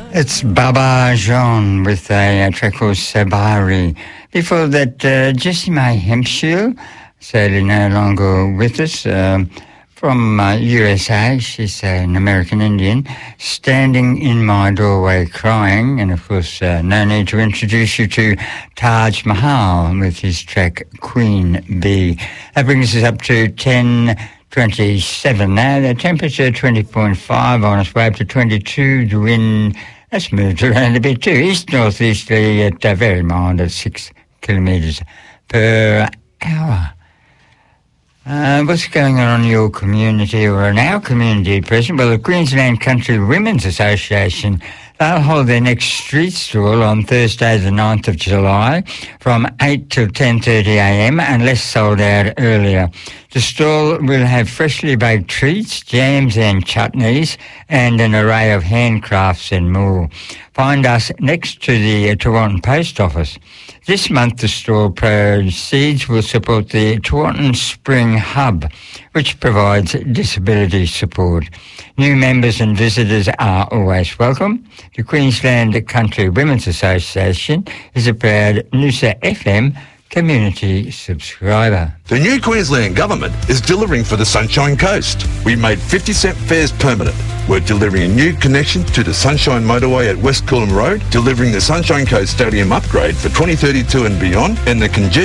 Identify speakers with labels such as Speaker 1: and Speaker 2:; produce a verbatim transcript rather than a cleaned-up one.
Speaker 1: It's Baba Jean with a, a track called Sabari. Before that, uh, Jessie May Hemphill, sadly no longer with us, um, from uh, U S A. She's an American Indian, standing in my doorway crying. And of course, uh, no need to introduce you to Taj Mahal with his track Queen Bee. That brings us up to ten twenty-seven now. The temperature twenty point five, on its way up to twenty-two. The wind has moved around a bit too. East-northeasterly at uh, very mild at six kilometres per hour. Uh, what's going on in your community or in our community at present? Well, the Queensland Country Women's Association, they'll hold their next street stroll on Thursday the ninth of July from eight till ten thirty a m unless sold out earlier. The stall will have freshly baked treats, jams and chutneys and an array of handcrafts and more. Find us next to the Tewantin Post Office. This month the stall proceeds will support the Tewantin Spring Hub, which provides disability support. New members and visitors are always welcome. The Queensland Country Women's Association is a proud Noosa F M community subscriber.
Speaker 2: The new Queensland Government is delivering for the Sunshine Coast. We made fifty cent fares permanent. We're delivering a new connection to the Sunshine Motorway at West Coolum Road, delivering the Sunshine Coast Stadium upgrade for twenty thirty-two and beyond, and the congestion